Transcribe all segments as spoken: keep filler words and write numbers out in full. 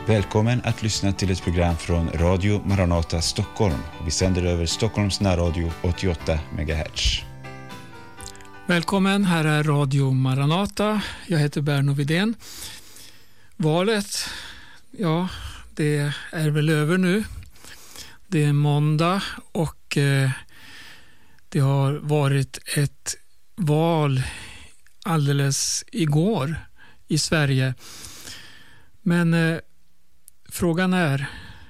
Välkommen att lyssna till ett program från Radio Maranata Stockholm. Vi sänder över Stockholms närradio åttioåtta megahertz. Välkommen, här är Radio Maranata. Jag heter Berno Widén. Valet, ja, det är väl över nu. Det är måndag och eh, det har varit ett val alldeles igår i Sverige. Men eh, frågan är,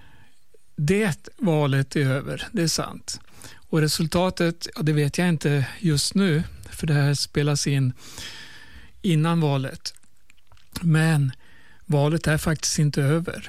det valet är över, det är sant. Och resultatet, ja, det vet jag inte just nu, för det här spelas in innan valet. Men valet är faktiskt inte över.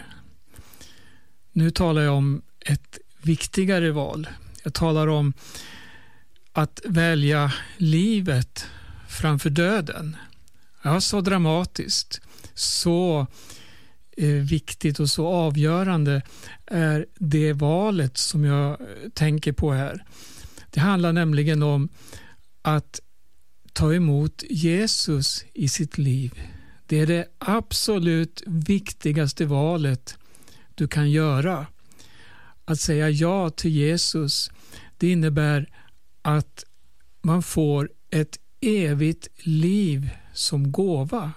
Nu talar jag om ett viktigare val. Jag talar om att välja livet framför döden. Ja, så dramatiskt, så eh, viktigt och så avgörande är det valet som jag tänker på här. Det handlar nämligen om att ta emot Jesus i sitt liv. Det är det absolut viktigaste valet du kan göra. Att säga ja till Jesus, det innebär att man får ett evigt liv som gåva.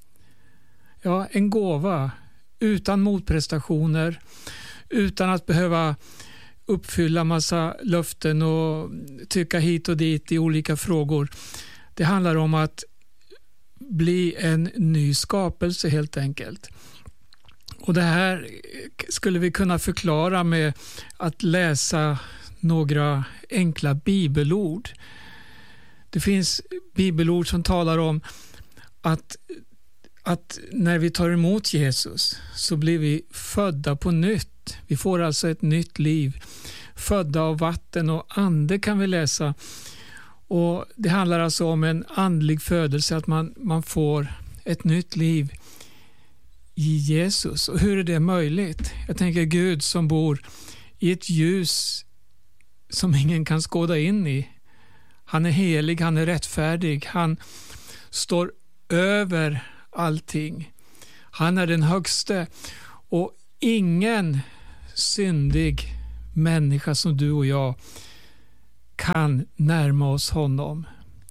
Ja, en gåva utan motprestationer, utan att behöva uppfylla massa löften och tycka hit och dit i olika frågor. Det handlar om att bli en ny skapelse helt enkelt. Och det här skulle vi kunna förklara med att läsa några enkla bibelord. Det finns bibelord som talar om att, att när vi tar emot Jesus så blir vi födda på nytt. Vi får alltså ett nytt liv. Födda av vatten och ande kan vi läsa. Och det handlar alltså om en andlig födelse, att man, man får ett nytt liv i Jesus. Och hur är det möjligt? Jag tänker Gud som bor i ett ljus som ingen kan skåda in i. Han är helig, han är rättfärdig, han står över allting. Han är den högste och ingen syndig människa som du och jag kan närma oss honom.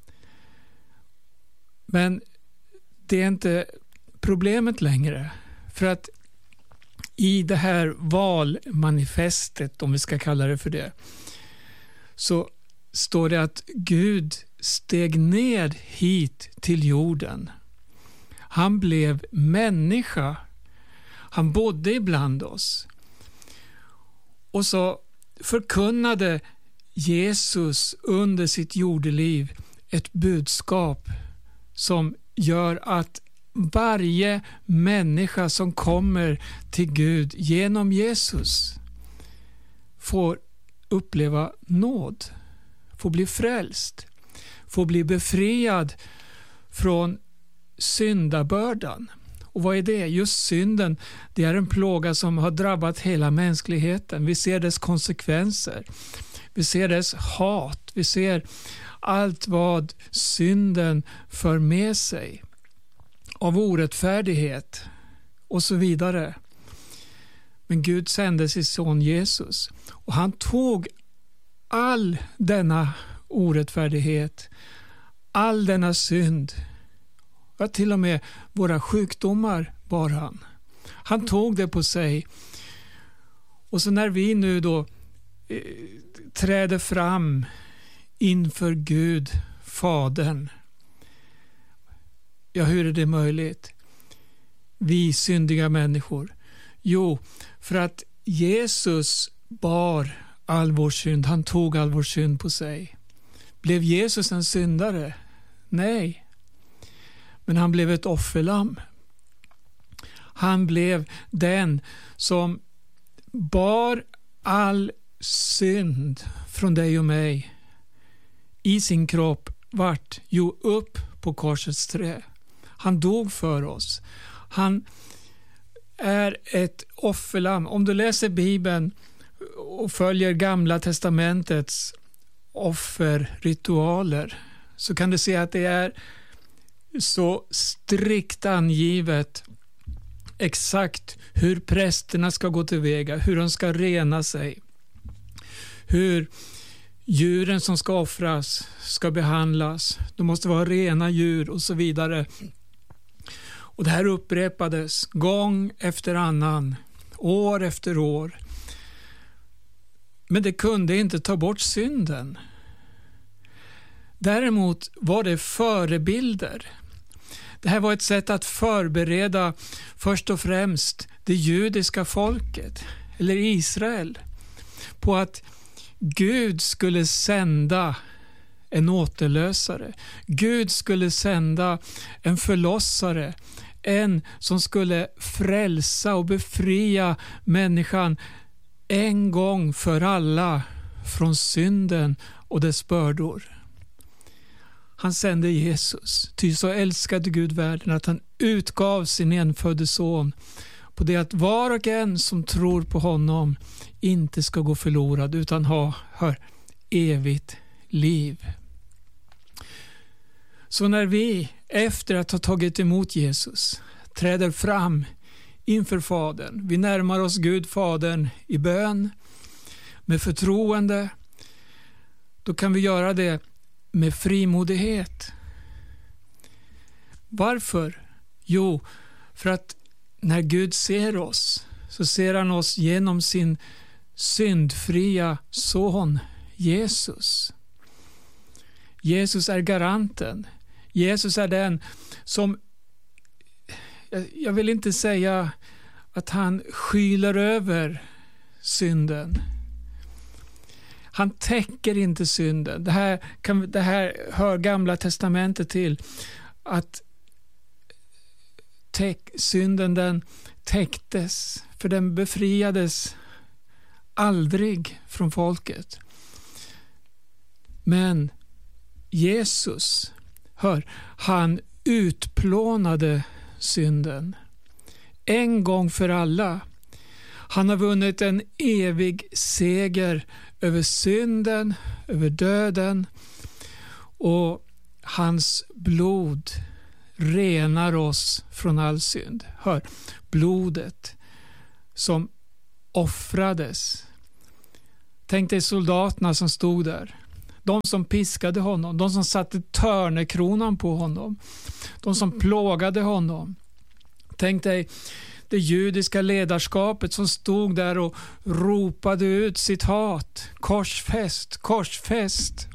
Men det är inte problemet längre, för att i det här valmanifestet, om vi ska kalla det för det, så står det att Gud steg ned hit till jorden. Han blev människa. Han bodde ibland oss. Och så förkunnade Jesus under sitt jordeliv ett budskap som gör att varje människa som kommer till Gud genom Jesus får uppleva nåd, får bli frälst, får bli befriad från syndabördan. Och vad är det? Just synden, det är en plåga som har drabbat hela mänskligheten. Vi ser dess konsekvenser. Vi ser dess hat. Vi ser allt vad synden för med sig av orättfärdighet och så vidare. Men Gud sände sin son Jesus och han tog all denna orättfärdighet, all denna synd, ja, till och med våra sjukdomar bar han. Han tog det på sig. Och så när vi nu då eh, träder fram inför Gud, Fadern, ja, hur är det möjligt? Vi syndiga människor. Jo, för att Jesus bar all vår synd. Han tog all vår synd på sig. Blev Jesus en syndare? Nej. Men han blev ett offerlamm. Han blev den som bar all synd från dig och mig i sin kropp. Vart? Jo, upp på korsets trä. Han dog för oss. Han är ett offerlamm. Om du läser Bibeln och följer Gamla testamentets offerritualer så kan du se att det är så strikt angivet exakt hur prästerna ska gå tillväga, hur de ska rena sig, hur djuren som ska offras ska behandlas. De måste vara rena djur och så vidare. Och det här upprepades gång efter annan, år efter år. Men det kunde inte ta bort synden. Däremot var det förebilder. Det här var ett sätt att förbereda först och främst det judiska folket, eller Israel, på att Gud skulle sända en återlösare. Gud skulle sända en förlossare, en som skulle frälsa och befria människan en gång för alla från synden och dess bördor. Han sände Jesus, ty så älskade Gud världen att han utgav sin enfödde son på det att var och en som tror på honom inte ska gå förlorad utan ha, hör, evigt liv. Så när vi efter att ha tagit emot Jesus träder fram inför Fadern, vi närmar oss Gud Fadern i bön med förtroende, då kan vi göra det med frimodighet. Varför? Jo, för att när Gud ser oss så ser han oss genom sin syndfria son Jesus. Jesus är garanten. Jesus är den som, jag vill inte säga att han skyler över synden. Han täcker inte synden. Det här, kan, det här hör Gamla testamentet till. Att täck, synden den täcktes. För den befriades aldrig från folket. Men Jesus, hör, han utplånade synden. En gång för alla. Han har vunnit en evig seger över synden, över döden, och hans blod renar oss från all synd. Hör, blodet som offrades. Tänk dig soldaterna som stod där. De som piskade honom, de som satte törnekronan på honom, de som plågade honom. Tänk dig det judiska ledarskapet som stod där och ropade ut sitt hat. Korsfäst, korsfäst.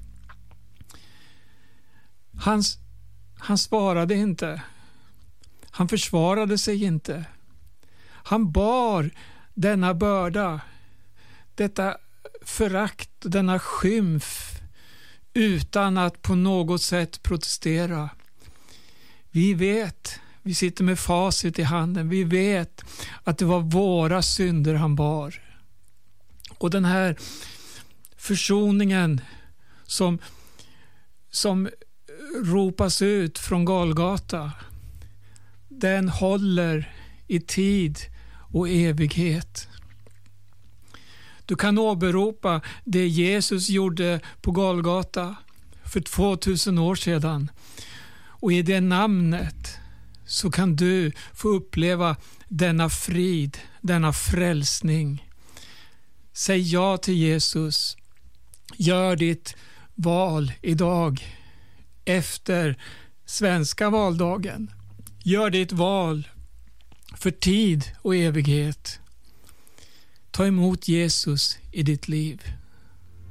Han, han svarade inte. Han försvarade sig inte. Han bar denna börda, detta förakt, denna skymf utan att på något sätt protestera. Vi vet, vi sitter med facit i handen, vi vet att det var våra synder han bar. Och den här försoningen som, som ropas ut från Golgata, den håller i tid och evighet. Du kan åberopa det Jesus gjorde på Golgata för tvåtusen år sedan. Och i det namnet så kan du få uppleva denna frid, denna frälsning. Säg ja till Jesus. Gör ditt val idag efter svenska valdagen. Gör ditt val för tid och evighet. Ta emot Jesus i ditt liv.